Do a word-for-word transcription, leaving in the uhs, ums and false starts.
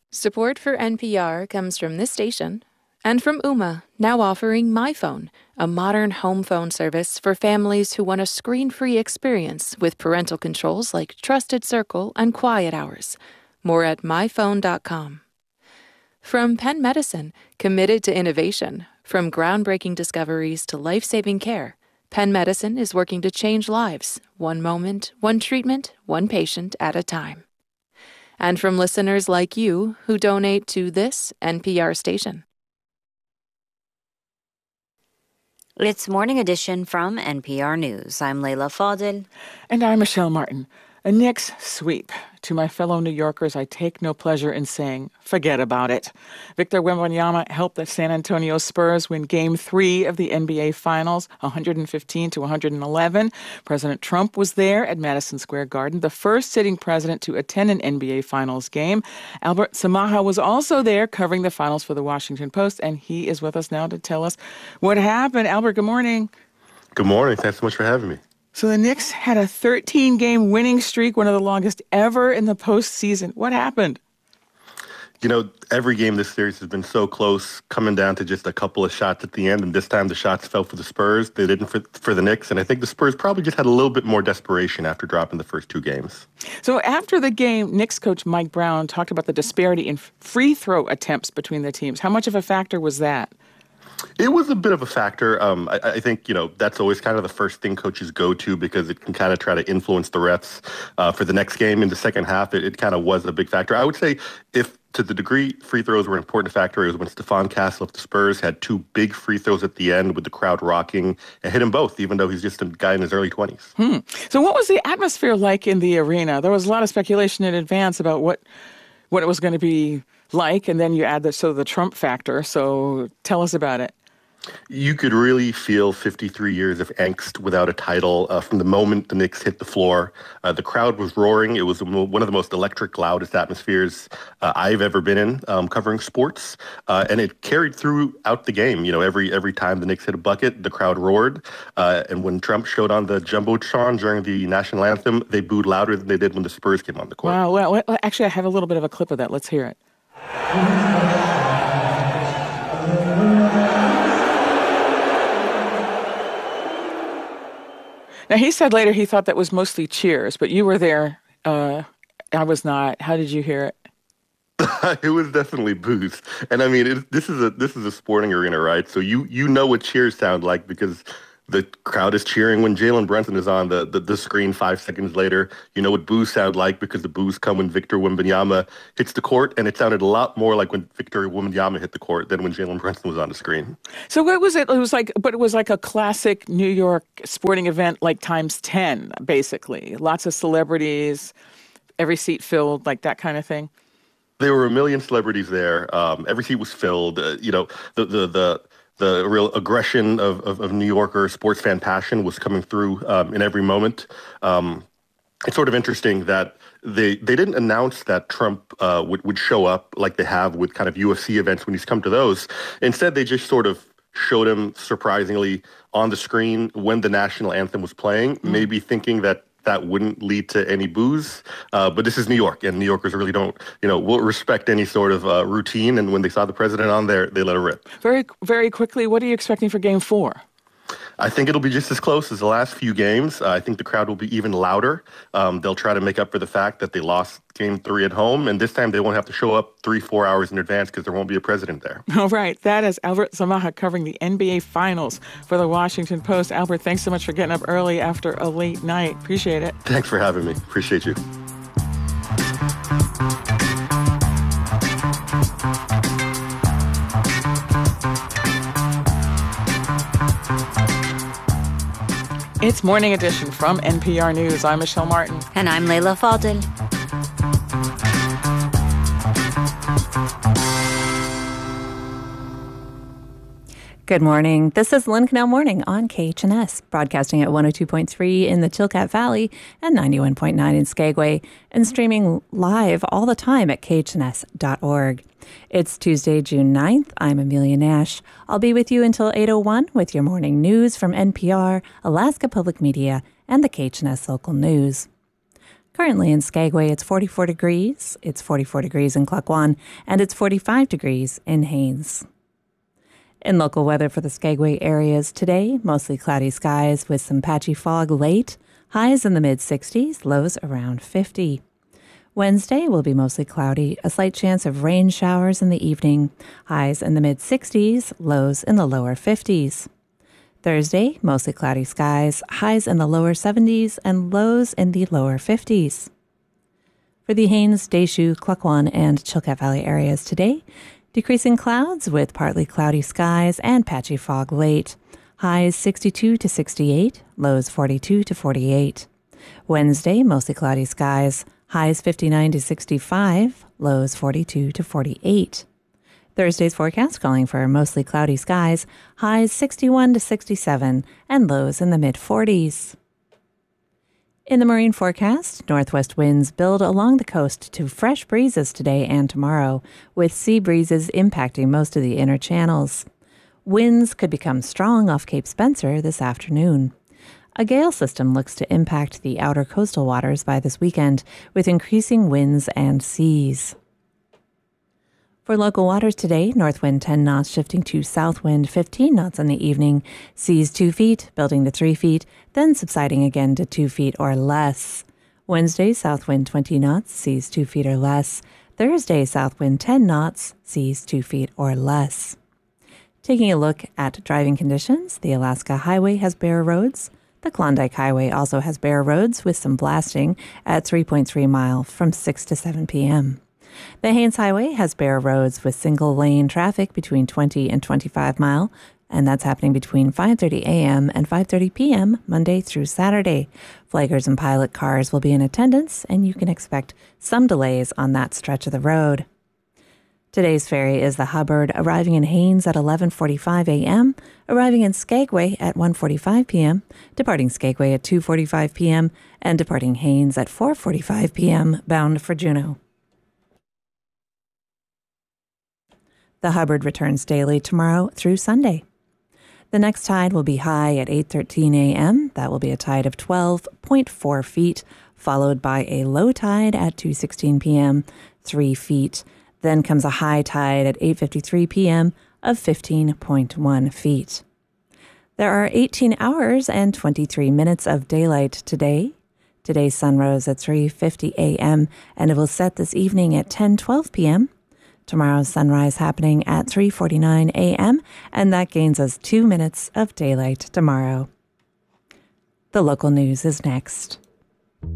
Support for N P R comes from this station and from Ooma, now offering My Phone, a modern home phone service for families who want a screen-free experience with parental controls like Trusted Circle and Quiet Hours. More at my phone dot com. From Penn Medicine, committed to innovation, from groundbreaking discoveries to life-saving care, Penn Medicine is working to change lives, one moment, one treatment, one patient at a time. And from listeners like you who donate to this N P R station. It's Morning Edition from N P R News. I'm Leila Fadel. And I'm Michelle Martin. A Knicks sweep. To my fellow New Yorkers, I take no pleasure in saying, forget about it. Victor Wembanyama helped the San Antonio Spurs win Game three of the N B A Finals, one fifteen to one eleven. President Trump was there at Madison Square Garden, the first sitting president to attend an N B A Finals game. Albert Samaha was also there covering the finals for the Washington Post, and he is with us now to tell us what happened. Albert, good morning. Good morning. Thanks so much for having me. So the Knicks had a thirteen-game winning streak, one of the longest ever in the postseason. What happened? You know, every game this series has been so close, coming down to just a couple of shots at the end, and this time the shots fell for the Spurs. They didn't for, for the Knicks, and I think the Spurs probably just had a little bit more desperation after dropping the first two games. So after the game, Knicks coach Mike Brown talked about the disparity in free throw attempts between the teams. How much of a factor was that? It was a bit of a factor. Um, I, I think, you know, that's always kind of the first thing coaches go to because it can kind of try to influence the refs uh, for the next game. In the second half, it, it kind of was a big factor. I would say if to the degree free throws were an important factor, it was when Stephon Castle of the Spurs had two big free throws at the end with the crowd rocking and hit him both, even though he's just a guy in his early twenties. Hmm. So what was the atmosphere like in the arena? There was a lot of speculation in advance about what what it was going to be like, and then you add the, so the Trump factor. So tell us about it. You could really feel fifty-three years of angst without a title uh, from the moment the Knicks hit the floor. Uh, the crowd was roaring. It was one of the most electric, loudest atmospheres uh, I've ever been in um, covering sports. Uh, and it carried throughout the game. You know, every every time the Knicks hit a bucket, the crowd roared. Uh, and when Trump showed on the Jumbotron during the national anthem, they booed louder than they did when the Spurs came on the court. Wow. Well, actually, I have a little bit of a clip of that. Let's hear it. Now, he said later he thought that was mostly cheers, but you were there. Uh, I was not. How did you hear it? It was definitely boos. And I mean, it, this is a this is a sporting arena, right? So you you know what cheers sound like because the crowd is cheering when Jalen Brunson is on the, the, the screen five seconds later. You know what boos sound like because the boos come when Victor Wembanyama hits the court, and it sounded a lot more like when Victor Wembanyama hit the court than when Jalen Brunson was on the screen. So what was it? It was like, but it was like a classic New York sporting event, like times ten, basically. Lots of celebrities, every seat filled, like that kind of thing. There were a million celebrities there. Um, every seat was filled. Uh, you know, the the the. The real aggression of, of, of New Yorker sports fan passion was coming through um, in every moment. Um, it's sort of interesting that they they didn't announce that Trump uh, would, would show up like they have with kind of U F C events when he's come to those. Instead, they just sort of showed him surprisingly on the screen when the national anthem was playing, mm. maybe thinking that that wouldn't lead to any boos. Uh, but this is New York, and New Yorkers really don't, you know, will respect any sort of uh, routine. And when they saw the president on there, they let it rip. Very, very quickly, what are you expecting for game four? I think it'll be just as close as the last few games. Uh, I think the crowd will be even louder. Um, they'll try to make up for the fact that they lost game three at home. And this time they won't have to show up three, four hours in advance because there won't be a president there. All right. That is Albert Samaha covering the N B A Finals for the Washington Post. Albert, thanks so much for getting up early after a late night. Appreciate it. Thanks for having me. Appreciate you. It's Morning Edition from N P R News. I'm Michelle Martin. And I'm Leila Fadel. Good morning. This is Lynn Canal Morning on K H N S, broadcasting at one oh two point three in the Chilkat Valley and ninety-one point nine in Skagway, and streaming live all the time at K H N S dot org. It's Tuesday, June ninth. I'm Amelia Nash. I'll be with you until eight oh one with your morning news from N P R, Alaska Public Media, and the K H N S Local News. Currently in Skagway, it's forty-four degrees, it's forty-four degrees in Klukwan, and it's forty-five degrees in Haines. In local weather for the Skagway areas today, mostly cloudy skies with some patchy fog late, highs in the mid-sixties, lows around fifty. Wednesday will be mostly cloudy, a slight chance of rain showers in the evening, highs in the mid-sixties, lows in the lower fifties. Thursday, mostly cloudy skies, highs in the lower seventies and lows in the lower fifties. For the Haines, Deschutes, Klukwan, and Chilkat Valley areas today, decreasing clouds with partly cloudy skies and patchy fog late. Highs sixty-two to sixty-eight, lows forty-two to forty-eight. Wednesday, mostly cloudy skies, highs fifty-nine to sixty-five, lows forty-two to forty-eight. Thursday's forecast calling for mostly cloudy skies, highs sixty-one to sixty-seven, and lows in the mid-forties. In the marine forecast, northwest winds build along the coast to fresh breezes today and tomorrow, with sea breezes impacting most of the inner channels. Winds could become strong off Cape Spencer this afternoon. A gale system looks to impact the outer coastal waters by this weekend, with increasing winds and seas. For local waters today, north wind ten knots shifting to south wind fifteen knots in the evening, seas two feet, building to three feet, then subsiding again to two feet or less. Wednesday, south wind twenty knots, seas two feet or less. Thursday, south wind ten knots, seas two feet or less. Taking a look at driving conditions, the Alaska Highway has bare roads. The Klondike Highway also has bare roads with some blasting at three point three mile from six to seven p.m. The Haines Highway has bare roads with single-lane traffic between twenty and twenty-five mile, and that's happening between five thirty a.m. and five thirty p.m. Monday through Saturday. Flaggers and pilot cars will be in attendance, and you can expect some delays on that stretch of the road. Today's ferry is the Hubbard, arriving in Haines at eleven forty-five a.m., arriving in Skagway at one forty-five p.m., departing Skagway at two forty-five p.m., and departing Haines at four forty-five p.m., bound for Juneau. The Hubbard returns daily tomorrow through Sunday. The next tide will be high at eight thirteen a.m. That will be a tide of twelve point four feet, followed by a low tide at two sixteen p.m., three feet. Then comes a high tide at eight fifty-three p.m. of fifteen point one feet. There are eighteen hours and twenty-three minutes of daylight today. Today's sun rose at three fifty a.m. and it will set this evening at ten twelve p.m. Tomorrow's sunrise happening at three forty-nine a.m., and that gains us two minutes of daylight tomorrow. The local news is next.